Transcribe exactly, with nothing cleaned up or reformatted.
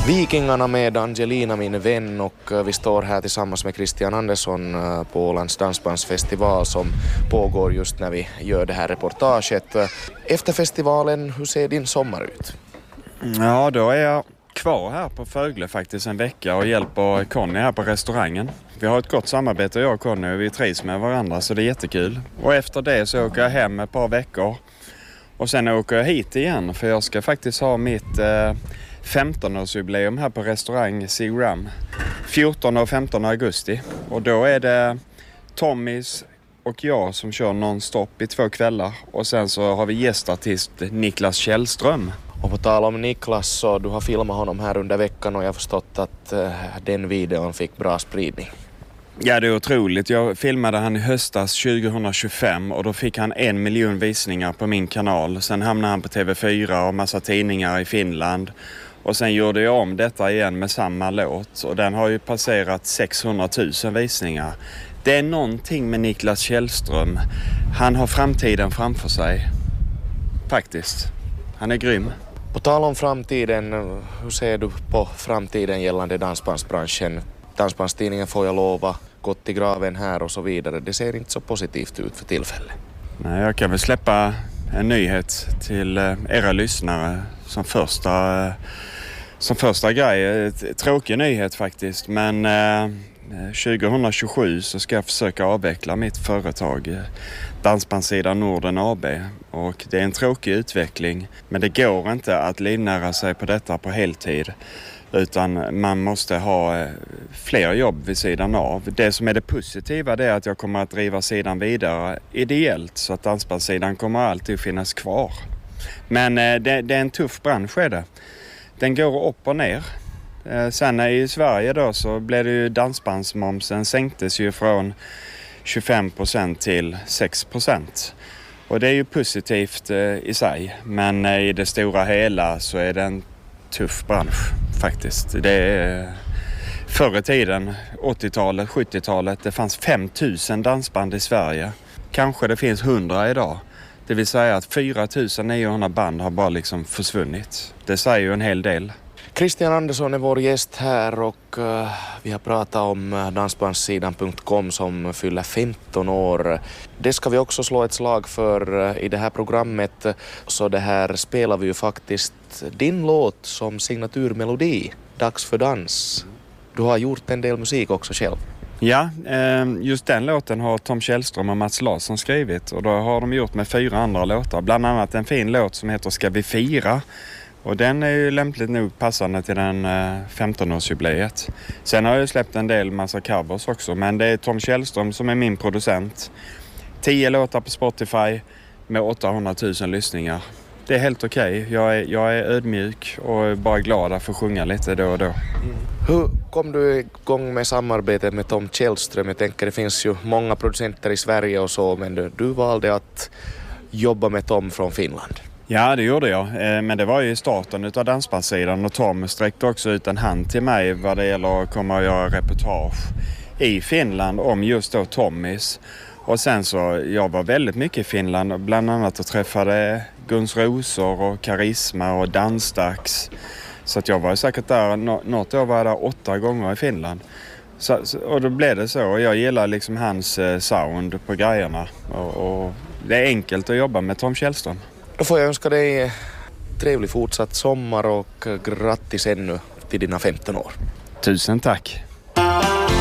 Vikingarna med Angelina, min vän, och vi står här tillsammans med Christian Andersson på Ålands dansbandsfestival som pågår just när vi gör det här reportaget. Efter festivalen, hur ser din sommar ut? Ja, då är jag kvar här på Fögle faktiskt en vecka och hjälper Conny här på restaurangen. Vi har ett gott samarbete, jag och Conny, och vi trivs med varandra, så det är jättekul. Och efter det så åker jag hem ett par veckor och sen åker jag hit igen, för jag ska faktiskt ha mitt eh, femtonårsjubileum här på restaurang Seagram fjortonde och femtonde augusti. Och då är det Tommys och jag som kör non-stop i två kvällar, och sen så har vi gästartist Niklas Källström. Och på tal om Niklas, så du har filmat honom här under veckan och jag har förstått att uh, den videon fick bra spridning. Ja, det är otroligt. Jag filmade han i höstas tjugohundratjugofem och då fick han en miljon visningar på min kanal. Sen hamnade han på T V fyra och massa tidningar i Finland. Och sen gjorde jag om detta igen med samma låt, och den har ju passerat sexhundratusen visningar. Det är någonting med Niklas Källström. Han har framtiden framför sig. Faktiskt. Han är grym. På tal om framtiden, hur ser du på framtiden gällande dansbandsbranschen? Dansbandstidningen får jag lova, gått i graven här och så vidare. Det ser inte så positivt ut för tillfället. Nej, jag kan väl släppa en nyhet till era lyssnare som första, som första grej. Tråkig nyhet faktiskt, men eh, tjugohundratjugosju så ska jag försöka avveckla mitt företag Dansbandssidan Norden A B, och det är en tråkig utveckling, men det går inte att livnära sig på detta på heltid, utan man måste ha fler jobb vid sidan av. Det som är det positiva är att jag kommer att driva sidan vidare ideellt, så att dansbandssidan kommer alltid finnas kvar. Men det, det är en tuff bransch är det. Den går upp och ner. Sen i Sverige då så blev det ju dansbandsmomsen sänktes ju från tjugofem procent till sex procent. Och det är ju positivt i sig, men i det stora hela så är det en tuff bransch faktiskt. Det är förr i tiden, åttiotalet, sjuttiotalet, det fanns fem tusen dansband i Sverige. Kanske det finns hundra idag. Det vill säga att fyra tusen niohundra band har bara liksom försvunnit. Det säger ju en hel del. Christian Andersson är vår gäst här, och uh, vi har pratat om dansbandssidan punkt com som fyller femton år. Det ska vi också slå ett slag för uh, i det här programmet. Så det här spelar vi ju faktiskt din låt som signaturmelodi, Dags för dans. Du har gjort en del musik också själv. Ja, just den låten har Tom Källström och Mats Larsson skrivit, och då har de gjort med fyra andra låtar. Bland annat en fin låt som heter Ska vi fira? Och den är ju lämpligt nog passande till den femtonårsjubileet. Sen har jag släppt en del massa covers också, men det är Tom Källström som är min producent. Tio låtar på Spotify med åttahundratusen lyssningar. Det är helt okej. Okay. Jag är, jag är ödmjuk och bara glad att få sjunga lite då och då. Mm. Hur kom du igång med samarbetet med Tom Källström? Jag tänker det finns ju många producenter i Sverige och så, men du, du valde att jobba med Tom från Finland. Ja, det gjorde jag. Men det var ju i starten av dansbandssidan, och Tom sträckte också ut en hand till mig vad det gäller att komma och göra reportage i Finland om just då Tommys. Och sen så, jag var väldigt mycket i Finland, bland annat och träffade Guns Rosor och Karisma och Dansdags. Så att jag var säkert där, något år var jag där åtta gånger i Finland. Så, och då blev det så, och jag gillar liksom hans sound på grejerna. Och, och det är enkelt att jobba med Tom Källström. Då får jag önska dig trevlig fortsatt sommar och grattis ännu till dina femton år. Tusen tack.